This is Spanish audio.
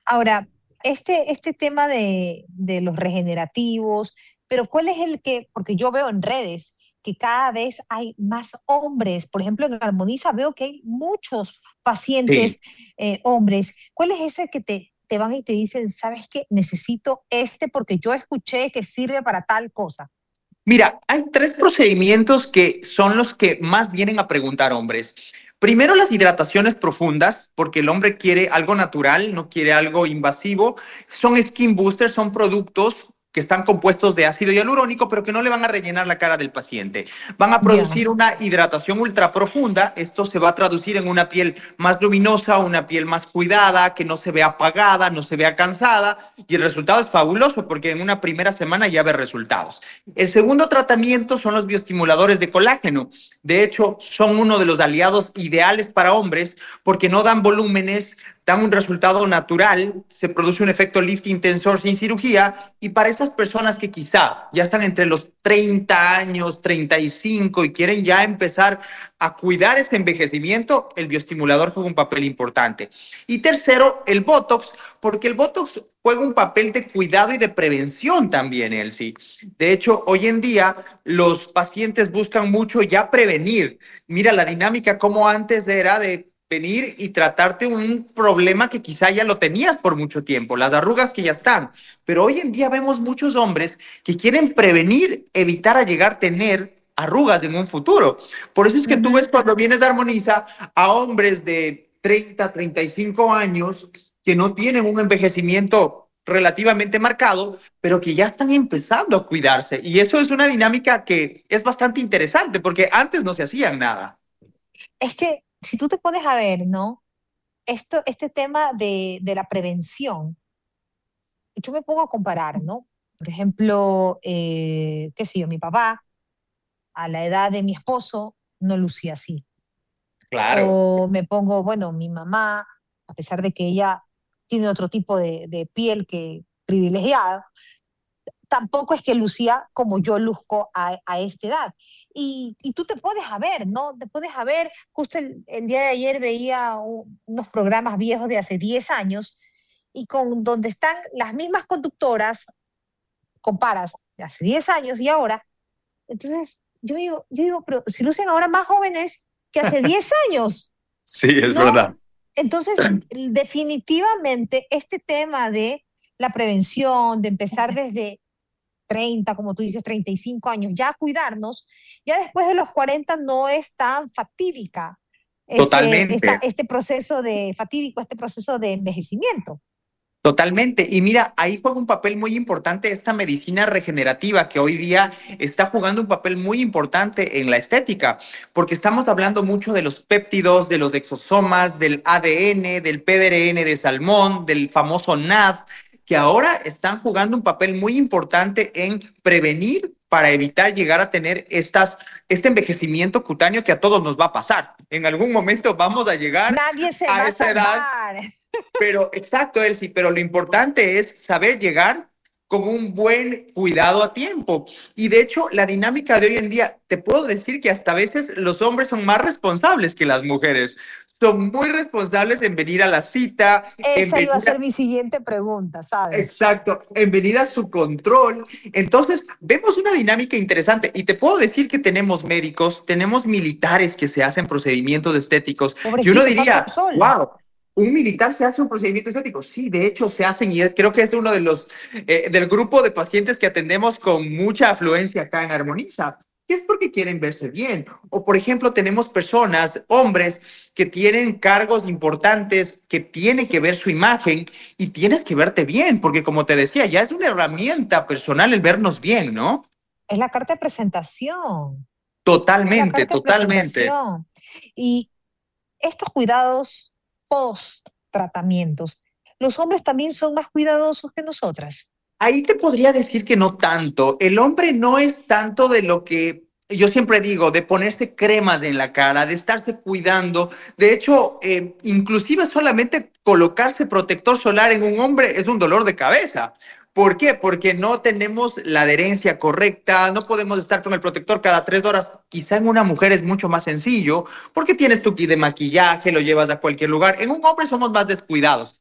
Ahora, este tema de los regenerativos, pero ¿cuál es el que, porque yo veo en redes que cada vez hay más hombres, por ejemplo, en Armoniza veo que hay muchos Sí. pacientes hombres. ¿Cuál es ese que te van y te dicen, sabes qué, necesito este porque yo escuché que sirve para tal cosa? Mira, hay tres procedimientos que son los que más vienen a preguntar hombres. Primero, las hidrataciones profundas, porque el hombre quiere algo natural, no quiere algo invasivo. Son skin boosters, son productos que están compuestos de ácido hialurónico, pero que no le van a rellenar la cara del paciente. Van a Ya. producir una hidratación ultra profunda. Esto se va a traducir en una piel más luminosa, una piel más cuidada, que no se vea apagada, no se vea cansada. Y el resultado es fabuloso, porque en una primera semana ya ve resultados. El segundo tratamiento son los bioestimuladores de colágeno. De hecho, son uno de los aliados ideales para hombres porque no dan volúmenes, dan un resultado natural, se produce un efecto lifting tensor sin cirugía y para estas personas que quizá ya están entre los 30 años, 35 y quieren ya empezar a cuidar ese envejecimiento, el bioestimulador juega un papel importante. Y tercero, el Botox, porque el Botox juega un papel de cuidado y de prevención también, Elsie. De hecho, hoy en día los pacientes buscan mucho ya prevenir. Mira la dinámica como antes era de venir y tratarte un problema que quizá ya lo tenías por mucho tiempo, las arrugas que ya están. Pero hoy en día vemos muchos hombres que quieren prevenir, evitar a llegar a tener arrugas en un futuro. Por eso es que tú ves Ujú. cuando vienes de Armoniza a hombres de 30, 35 años que no tienen un envejecimiento relativamente marcado, pero que ya están empezando a cuidarse. Y eso es una dinámica que es bastante interesante porque antes no se hacían nada. Es que si tú te pones a ver, ¿no? Este tema de la prevención, yo me pongo a comparar, ¿no? Por ejemplo, qué sé yo, mi papá a la edad de mi esposo no lucía así. Claro. O me pongo, bueno, mi mamá, a pesar de que ella tiene otro tipo de piel que privilegiada, tampoco es que lucía como yo luzco a esta edad. Y tú te pones a ver, ¿no? Te pones a ver, justo el día de ayer veía unos programas viejos de hace 10 años y con donde están las mismas conductoras, comparas de hace 10 años y ahora, entonces yo digo, pero si lucen ahora más jóvenes que hace 10 años, Sí, es ¿no? verdad. Entonces, definitivamente este tema de la prevención, de empezar desde 30 como tú dices, 35 años, ya cuidarnos, ya después de los 40 no es tan fatídica Totalmente. este proceso de fatídico, este proceso de envejecimiento. Totalmente. Y mira, ahí juega un papel muy importante esta medicina regenerativa que hoy día está jugando un papel muy importante en la estética, porque estamos hablando mucho de los péptidos, de los exosomas, del ADN, del PDRN de salmón, del famoso NAD, que ahora están jugando un papel muy importante en prevenir para evitar llegar a tener este envejecimiento cutáneo que a todos nos va a pasar. En algún momento vamos a llegar Nadie se a va a esa edad, salvar. pero exacto, Elsie, pero lo importante es saber llegar con un buen cuidado a tiempo. Y de hecho, la dinámica de hoy en día, te puedo decir que hasta a veces los hombres son más responsables que las mujeres. Son muy responsables en venir a la cita, en Esa iba a venir ser a, mi siguiente pregunta, ¿sabes? exacto, en venir a su control. Entonces, vemos una dinámica interesante y te puedo decir que tenemos médicos, tenemos militares que se hacen procedimientos estéticos y uno Pobrecito, tanto diría, sol. wow. ¿Un militar se hace un procedimiento estético? Sí, de hecho se hacen y creo que es uno de los del grupo de pacientes que atendemos con mucha afluencia acá en Armoniza. Y es porque quieren verse bien. O por ejemplo, tenemos personas, hombres, que tienen cargos importantes, que tienen que ver su imagen y tienes que verte bien, porque como te decía, ya es una herramienta personal el vernos bien, ¿no? Es la carta de presentación. Es la Totalmente, carta de totalmente. presentación. Y estos cuidados post tratamientos, los hombres también son más cuidadosos que nosotras. Ahí te podría decir que no tanto. El hombre no es tanto de lo que yo siempre digo, de ponerse cremas en la cara, de estarse cuidando. De hecho, inclusive solamente colocarse protector solar en un hombre es un dolor de cabeza. ¿Por qué? Porque no tenemos la adherencia correcta, no podemos estar con el protector cada 3 horas. Quizá en una mujer es mucho más sencillo, porque tienes tu kit de maquillaje, lo llevas a cualquier lugar. En un hombre somos más descuidados.